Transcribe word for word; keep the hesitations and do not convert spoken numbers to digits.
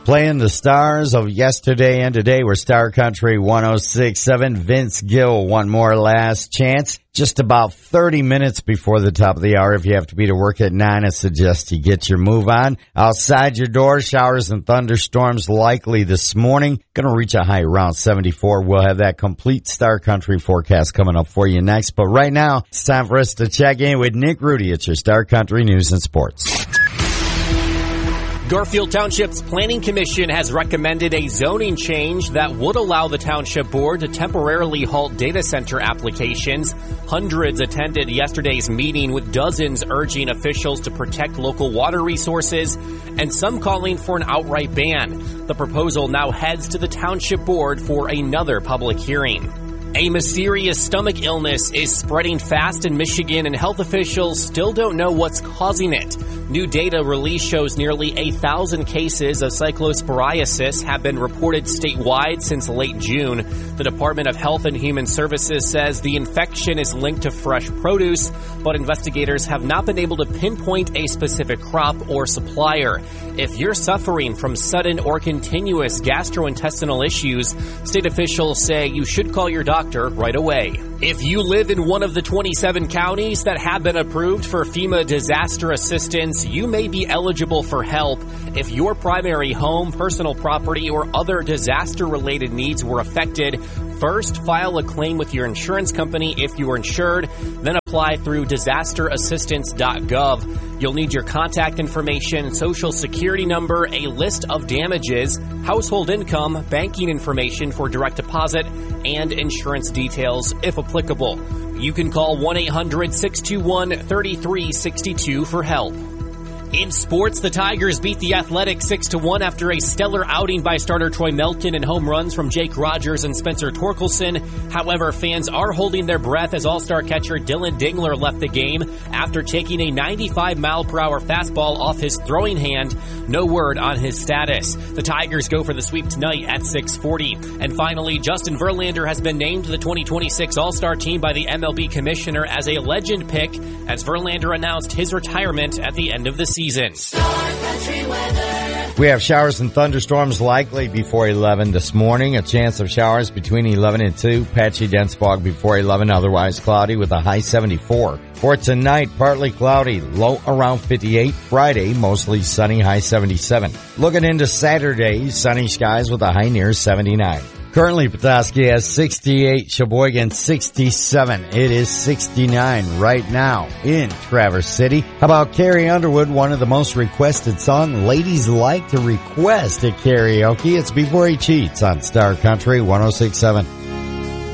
Playing the stars of yesterday and today were Star Country one oh six point seven. Vince Gill, one more last chance. Just about thirty minutes before the top of the hour. If you have to be to work at nine, I suggest you get your move on. Outside your door, showers and thunderstorms likely this morning. Going to reach a high around seventy-four. We'll have that complete Star Country forecast coming up for you next. But right now, it's time for us to check in with Nick Rudy. It's your Star Country News and Sports. Garfield Township's Planning Commission has recommended a zoning change that would allow the Township Board to temporarily halt data center applications. Hundreds attended yesterday's meeting, with dozens urging officials to protect local water resources and some calling for an outright ban. The proposal now heads to the Township Board for another public hearing. A mysterious stomach illness is spreading fast in Michigan, and health officials still don't know what's causing it. New data released shows nearly a thousand cases of cyclosporiasis have been reported statewide since late June. The Department of Health and Human Services says the infection is linked to fresh produce, but investigators have not been able to pinpoint a specific crop or supplier. If you're suffering from sudden or continuous gastrointestinal issues, state officials say you should call your doctor right away. If you live in one of the twenty-seven counties that have been approved for FEMA disaster assistance, you may be eligible for help. If your primary home, personal property, or other disaster-related needs were affected, first file a claim with your insurance company if you are insured, then apply through disaster assistance dot gov. You'll need your contact information, social security number, a list of damages, household income, banking information for direct deposit, and insurance details if applicable. You can call one eight hundred six two one three three six two for help. In sports, the Tigers beat the Athletics six to one after a stellar outing by starter Troy Melton and home runs from Jake Rogers and Spencer Torkelson. However, fans are holding their breath as all-star catcher Dylan Dingler left the game after taking a ninety-five mile per hour fastball off his throwing hand. No word on his status. The Tigers go for the sweep tonight at six forty. And finally, Justin Verlander has been named to the twenty twenty-six All-Star team by the M L B commissioner as a legend pick, as Verlander announced his retirement at the end of the season. We have showers and thunderstorms likely before eleven this morning. A chance of showers between eleven and two. Patchy dense fog before eleven. Otherwise cloudy with a high seventy-four. For tonight, partly cloudy. Low around fifty-eight. Friday, mostly sunny. High seventy-seven. Looking into Saturday, sunny skies with a high near seventy-nine. Currently, Petoskey has sixty-eight, Sheboygan sixty-seven. It is sixty-nine right now in Traverse City. How about Carrie Underwood, one of the most requested songs ladies like to request at karaoke? It's Before He Cheats on Star Country one oh six point seven.